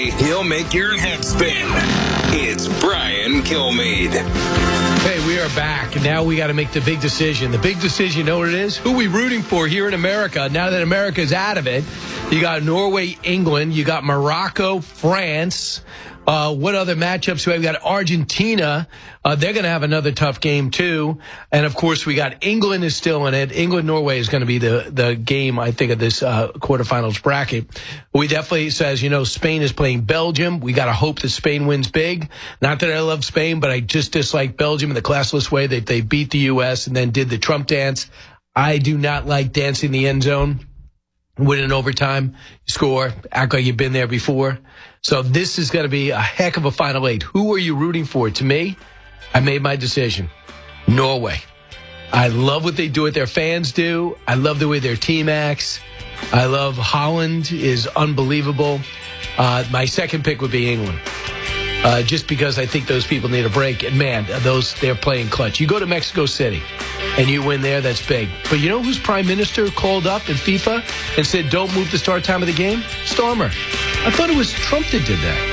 He'll make your head spin. It's Brian Kilmeade. Hey, we are back. Now we got to make the big decision. The big decision, you know what it is? Who are we rooting for here in America? Now that America's out of it, you got Norway, England. You got Morocco, France. What other matchups do we have? We got Argentina. They're going to have another tough game, too. And, of course, we got England is still in it. England-Norway is going to be the game, I think, of this quarterfinals bracket. We definitely says, Spain is playing Belgium. We got to hope that Spain wins big. Not that I love Spain, but I just dislike Belgium in the classless way that they beat the U.S. and then did the Trump dance. I do not like dancing the end zone. Win in overtime, score, act like you've been there before. So this is going to be a heck of a Final Eight. Who are you rooting for? To me, I made my decision. Norway. I love what they do, what their fans do. I love the way their team acts. I love Holland is unbelievable. My second pick would be England. Just because I think those people need a break. And, man, they're playing clutch. You go to Mexico City and you win there, that's big. But you know whose prime minister called up in FIFA and said, don't move the start time of the game? Starmer. I thought it was Trump that did that.